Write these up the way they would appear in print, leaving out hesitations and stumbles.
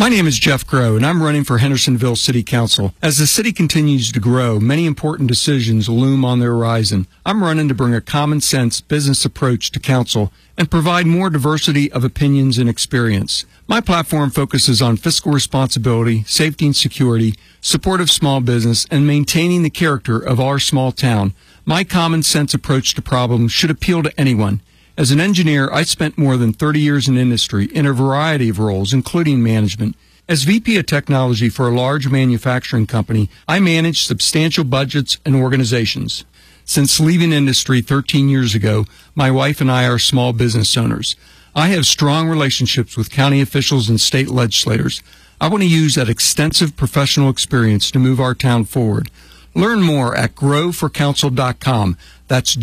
My name is Jeff Groh, and I'm running for Hendersonville City Council. As the city continues to grow, many important decisions loom on the horizon. I'm running to bring a common-sense business approach to council and provide more diversity of opinions and experience. My platform focuses on fiscal responsibility, safety and security, support of small business, and maintaining the character of our small town. My common-sense approach to problems should appeal to anyone. As an engineer, I spent more than 30 years in industry in a variety of roles, including management. As VP of Technology for a large manufacturing company, I manage substantial budgets and organizations. Since leaving industry 13 years ago, my wife and I are small business owners. I have strong relationships with county officials and state legislators. I want to use that extensive professional experience to move our town forward. Learn more at growforcouncil.com. That's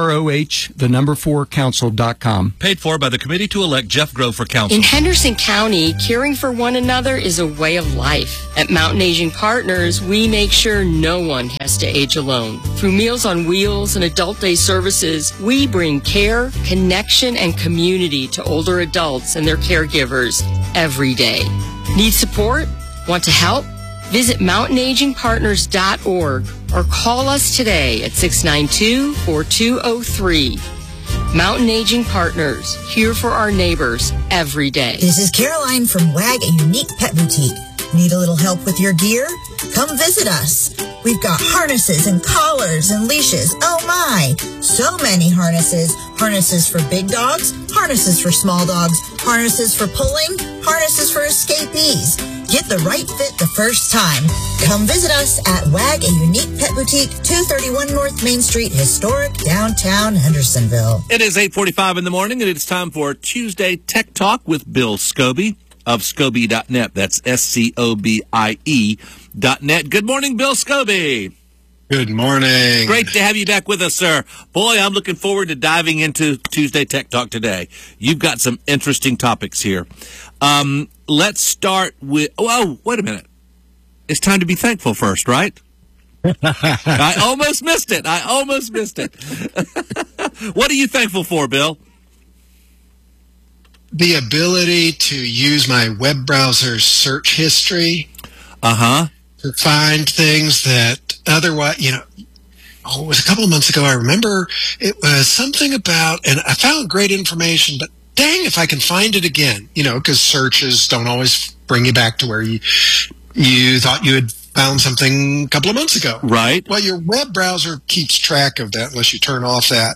GROH4council.com. Paid for by the committee to elect Jeff Groh for council. In Henderson County, caring for one another is a way of life. At Mountain Aging Partners, we make sure no one has to age alone. Through Meals on Wheels and Adult Day services, we bring care, connection, and community to older adults and their caregivers every day. Need support? Want to help? Visit mountainagingpartners.org or call us today at 692-4203. Mountain Aging Partners, here for our neighbors every day. This is Caroline from WAG, a unique pet boutique. Need a little help with your gear? Come visit us. We've got harnesses and collars and leashes. Oh my! So many harnesses. Harnesses for big dogs, harnesses for small dogs, harnesses for pulling, harnesses for escapees. Get the right fit the first time. Come visit us at WAG, a unique pet boutique, 231 North Main Street, historic downtown Hendersonville. It is 8:45 in the morning, and it's time for Tuesday Tech Talk with Bill Scobie of Scobie.net. That's SCOBIE.net. Good morning, Bill Scobie. Good morning. Great to have you back with us, sir. Boy, I'm looking forward to diving into Tuesday Tech Talk today. You've got some interesting topics here. Let's start with... Oh, wait a minute. It's time to be thankful first, right? I almost missed it. What are you thankful for, Bill? The ability to use my web browser search history to find things that otherwise, it was a couple of months ago. I remember it was something about, and I found great information, but dang, if I can find it again, because searches don't always bring you back to where you thought you had found something a couple of months ago. Right. Well, your web browser keeps track of that unless you turn off that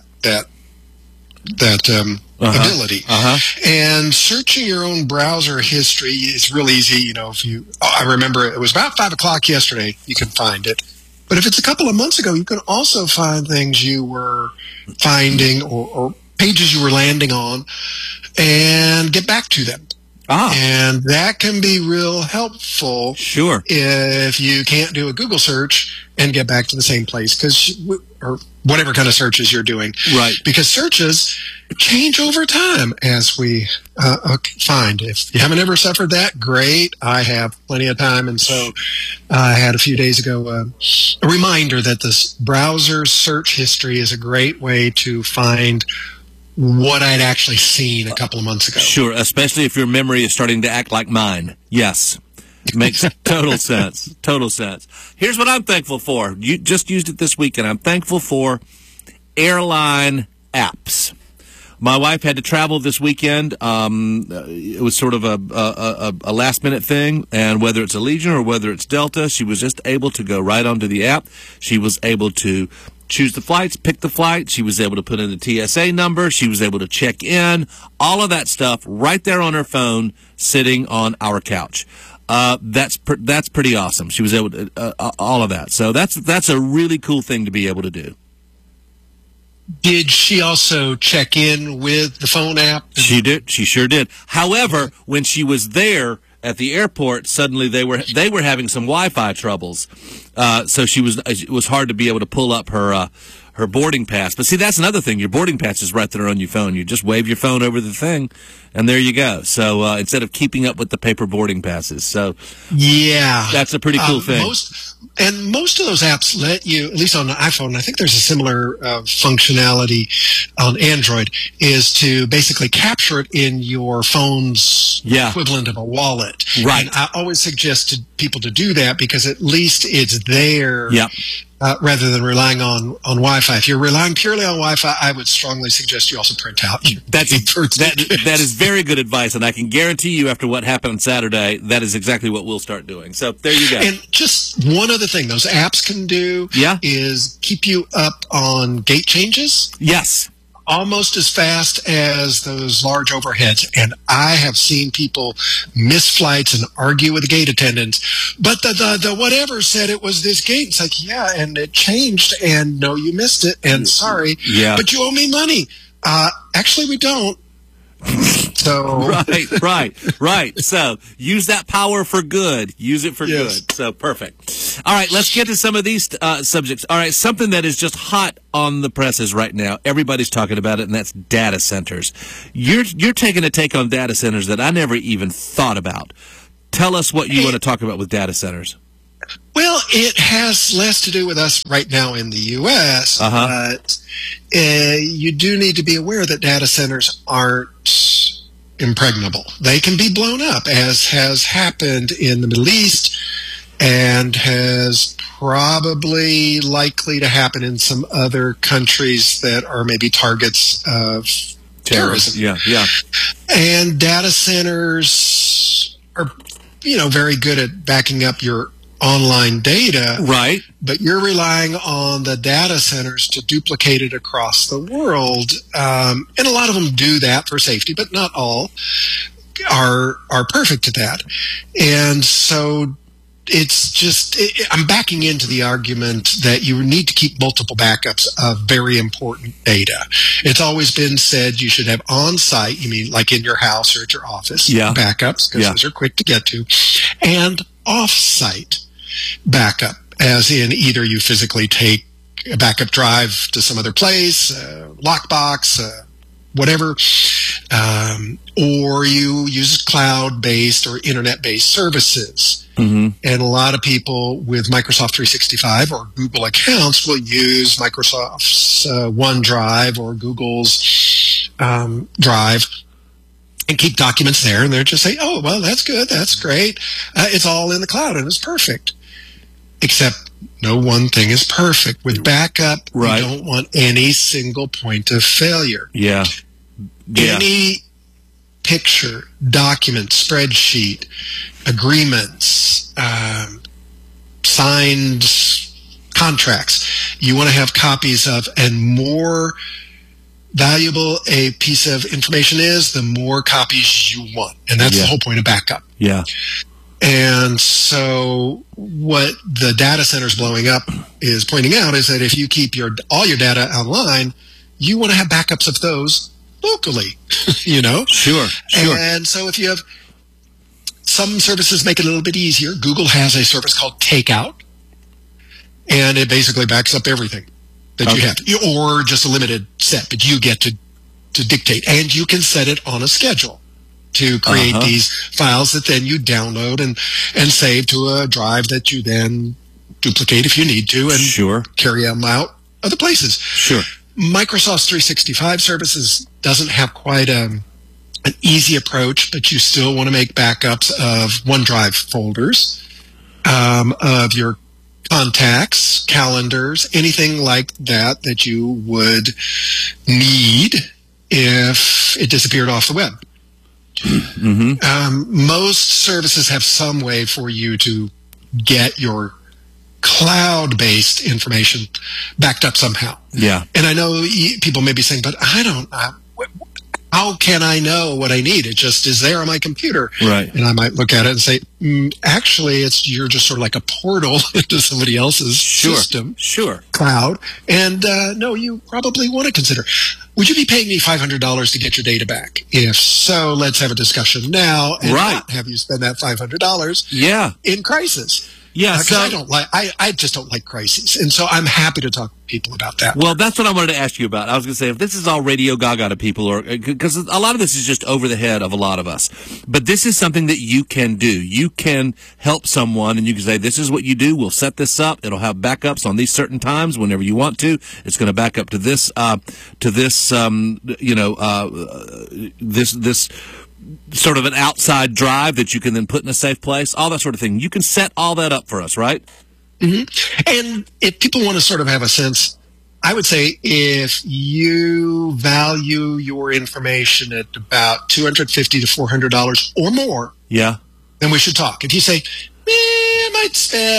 ability. And searching your own browser history is real easy. I remember it was about 5 o'clock yesterday, you can find it. But if it's a couple of months ago, you can also find things you were finding or pages you were landing on and get back to them. And that can be real helpful. Sure. If you can't do a Google search and get back to the same place, or whatever kind of searches you're doing. Right. Because searches change over time, as we find. If you haven't ever suffered that, great. I have plenty of time. And so I had a few days ago a reminder that this browser search history is a great way to find what I'd actually seen a couple of months ago. Sure, especially if your memory is starting to act like mine. Yes. Makes total sense. Total sense. Here's what I'm thankful for. You just used it this weekend. I'm thankful for airline apps. My wife had to travel this weekend. It was sort of a last-minute thing, and whether it's Allegiant or whether it's Delta, she was just able to go right onto the app. She was able to choose the flights, pick the flight. She was able to put in the TSA number. She was able to check in. All of that stuff right there on her phone, sitting on our couch. That's pretty awesome. She was able to all of that. So that's a really cool thing to be able to do. Did she also check in with the phone app? She did. She sure did. However, when she was there at the airport, suddenly they were having some Wi-Fi troubles. So it was hard to be able to pull up her her boarding pass. But see, that's another thing. Your boarding pass is right there on your phone. You just wave your phone over the thing, and there you go. So instead of keeping up with the paper boarding passes. So yeah, that's a pretty cool thing. Most of those apps let you, at least on the iPhone, I think there's a similar functionality on Android, is to basically capture it in your phone's equivalent of a wallet. Right. And I always suggest to people to do that because at least it's there. Yep. Rather than relying on Wi-Fi. If you're relying purely on Wi-Fi, I would strongly suggest you also print out your that is very good advice, and I can guarantee you after what happened on Saturday, that is exactly what we'll start doing. So there you go. And just one other thing those apps can do is keep you up on gate changes. Yes. Almost as fast as those large overheads. And I have seen people miss flights and argue with the gate attendants. But the whatever said it was this gate. It's like, yeah, and it changed. And no, you missed it. And sorry. Yeah. But you owe me money. Actually, we don't. So right. So use that power for good. Use it for good. So perfect. All right, let's get to some of these subjects. All right, something that is just hot on the presses right now. Everybody's talking about it, and that's data centers. You're taking a take on data centers that I never even thought about. Tell us what you want to talk about with data centers. Well, it has less to do with us right now in the U.S., but you do need to be aware that data centers aren't impregnable. They can be blown up, as has happened in the Middle East and has probably likely to happen in some other countries that are maybe targets of terrorism. Yeah. And data centers are, very good at backing up your online data, right? But you're relying on the data centers to duplicate it across the world, and a lot of them do that for safety, but not all are perfect at that. And so it's just I'm backing into the argument that you need to keep multiple backups of very important data. It's always been said you should have on-site, you mean like in your house or at your office, backups, because those are quick to get to, and off-site backup, as in either you physically take a backup drive to some other place, lockbox, whatever, or you use cloud-based or internet-based services. Mm-hmm. And a lot of people with Microsoft 365 or Google accounts will use Microsoft's OneDrive or Google's Drive and keep documents there, and they're just saying, oh, well, that's good, that's great. It's all in the cloud, and it's perfect. Except no one thing is perfect. With backup, you don't want any single point of failure. Yeah. Any picture, document, spreadsheet, agreements, signed contracts, you want to have copies of, and more valuable a piece of information is, the more copies you want. And that's the whole point of backup. Yeah. And so what the data centers blowing up is pointing out is that if you keep all your data online, you want to have backups of those locally, Sure. And so if you have some services make it a little bit easier. Google has a service called Takeout, and it basically backs up everything that you have, or just a limited set, but you get to dictate, and you can set it on a schedule to create these files that then you download and save to a drive that you then duplicate if you need to and carry them out other places. Sure. Microsoft's 365 services doesn't have quite an easy approach, but you still want to make backups of OneDrive folders, of your contacts, calendars, anything like that you would need if it disappeared off the web. Mm-hmm. Most services have some way for you to get your cloud-based information backed up somehow. Yeah. And I know people may be saying, but how can I know what I need? It just is there on my computer. Right. And I might look at it and say, actually, you're just sort of like a portal into somebody else's system. Sure. Cloud. And no, you probably want to consider, would you be paying me $500 to get your data back? If so, let's have a discussion now and not have you spend that $500 in crisis. Yeah, so I just don't like crises, and so I'm happy to talk to people about that. Well, that's what I wanted to ask you about. I was going to say, if this is all radio gaga to people, or because a lot of this is just over the head of a lot of us, but this is something that you can do. You can help someone, and you can say, "This is what you do. We'll set this up. It'll have backups on these certain times whenever you want to. It's going to back up to this, this sort of an outside drive that you can then put in a safe place, all that sort of thing. You can set all that up for us, right? Mm-hmm. And if people want to sort of have a sense, I would say if you value your information at about $250 to $400 or more, yeah, then we should talk. If you say, I might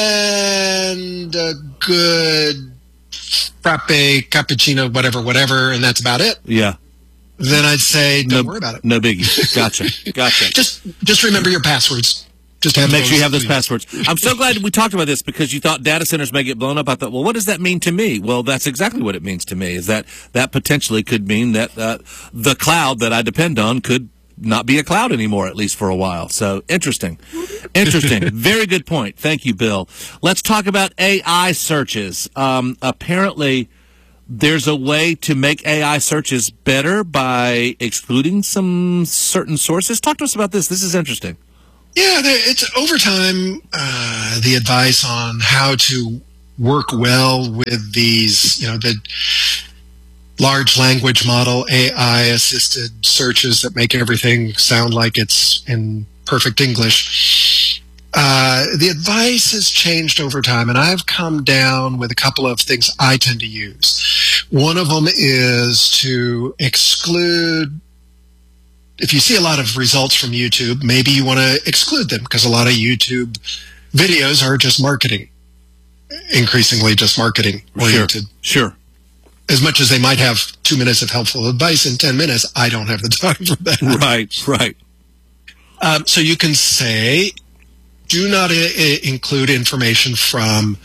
spend a good frappe, cappuccino, whatever, and that's about it. Yeah. Then I'd say, don't worry about it. No biggie. Gotcha. Just remember your passwords. Just make sure you have those passwords. I'm so glad we talked about this because you thought data centers may get blown up. I thought, well, what does that mean to me? Well, that's exactly what it means to me, is that potentially could mean that the cloud that I depend on could not be a cloud anymore, at least for a while. So interesting. Very good point. Thank you, Bill. Let's talk about AI searches. Apparently, there's a way to make AI searches better by excluding some certain sources. Talk to us about this. This is interesting. Yeah, it's over time, the advice on how to work well with these, the large language model AI-assisted searches that make everything sound like it's in perfect English. The advice has changed over time, and I've come down with a couple of things I tend to use. One of them is to exclude, if you see a lot of results from YouTube, maybe you want to exclude them because a lot of YouTube videos are just marketing, increasingly just marketing oriented. Sure. As much as they might have 2 minutes of helpful advice in 10 minutes, I don't have the time for that. Right. So you can say, do not include information from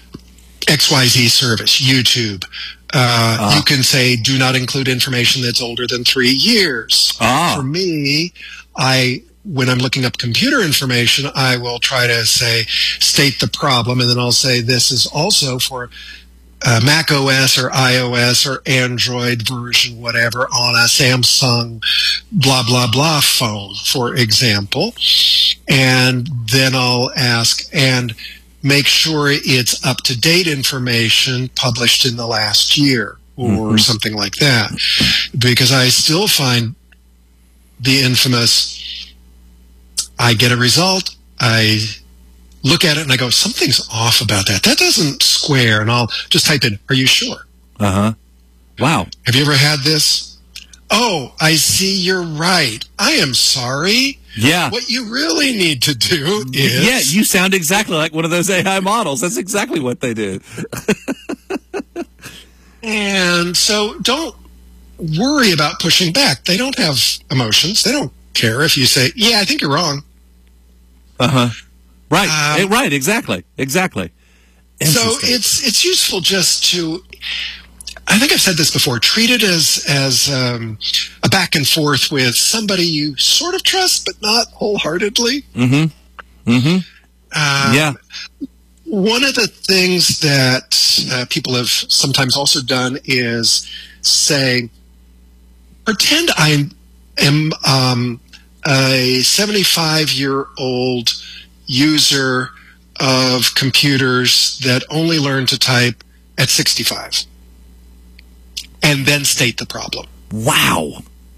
XYZ service, YouTube. You can say, do not include information that's older than 3 years. For me, when I'm looking up computer information, I will try to say, state the problem, and then I'll say, this is also for Mac OS or iOS or Android version, whatever, on a Samsung blah, blah, blah phone, for example. And then I'll ask, and make sure it's up-to-date information published in the last year or something like that. Because I still find the infamous, I get a result, I look at it and I go, something's off about that. That doesn't square. And I'll just type in, are you sure? Wow. Have you ever had this? Oh, I see you're right. I am sorry. Yeah. What you really need to do is... Yeah, you sound exactly like one of those AI models. That's exactly what they do. And so don't worry about pushing back. They don't have emotions. They don't care if you say, yeah, I think you're wrong. Right. Right. Exactly. So it's useful just to, I think I've said this before, treat it as a back and forth with somebody you sort of trust, but not wholeheartedly. Yeah. One of the things that people have sometimes also done is say, pretend I am a 75-year-old user of computers that only learn to type at 65, and then state the problem. Wow.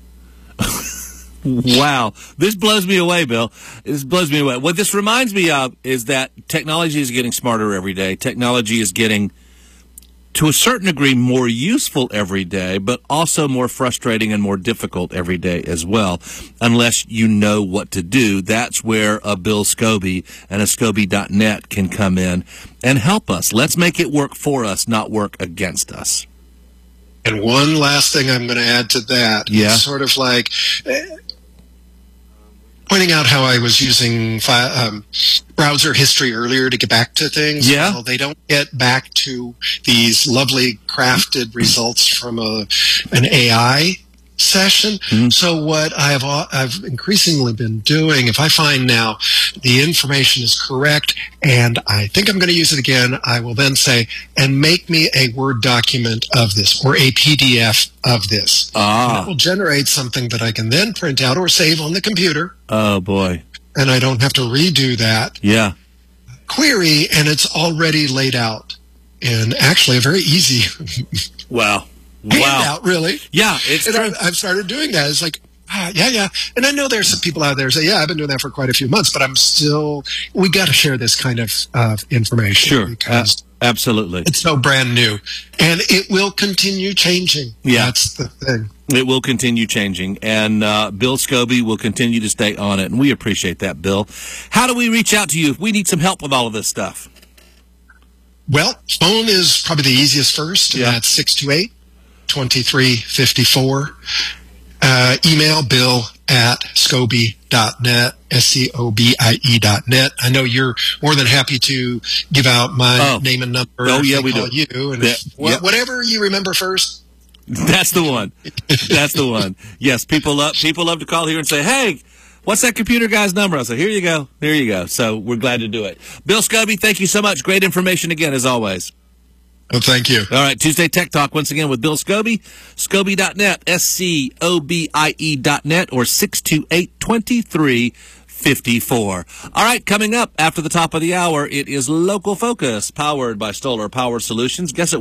Wow. This blows me away, Bill. This blows me away. What this reminds me of is that technology is getting smarter every day. Technology is getting, to a certain degree, more useful every day, but also more frustrating and more difficult every day as well, unless you know what to do. That's where a Bill Scobie and a Scobie.net can come in and help us. Let's make it work for us, not work against us. And one last thing I'm going to add to that. Yeah. It's sort of like pointing out how I was using browser history earlier to get back to things. Yeah. Well, they don't get back to these lovely crafted results from an AI session. Mm-hmm. So what I've increasingly been doing, if I find now the information is correct and I think I'm going to use it again, I will then say, and make me a Word document of this or a PDF of this. And that will generate something that I can then print out or save on the computer. Oh, boy. And I don't have to redo that. Yeah. Query, and it's already laid out in actually a very easy Wow. handout, really. Yeah, it's and true. I've started doing that. It's like, yeah. And I know there's some people out there who say, yeah, I've been doing that for quite a few months, but we got to share this kind of information. Sure. Because absolutely. it's so brand new. And it will continue changing. Yeah. That's the thing. It will continue changing, and Bill Scobie will continue to stay on it, and we appreciate that, Bill. How do we reach out to you if we need some help with all of this stuff? Well, phone is probably the easiest first, and that's 628-2354. Email bill@scobie.net, SCOBIE.net. I know you're more than happy to give out my name and number. Oh, yeah, we do. You, and whatever you remember first. That's the one. That's the one. Yes, people love to call here and say, hey, what's that computer guy's number? I say, here you go. There you go. So we're glad to do it. Bill Scobie, thank you so much. Great information again, as always. Oh, thank you. All right, Tuesday Tech Talk once again with Bill Scobie, Scobie.net, SCOBIE.net, or 628-2354. All right, coming up after the top of the hour, it is Local Focus, powered by Stoller Power Solutions. Guess it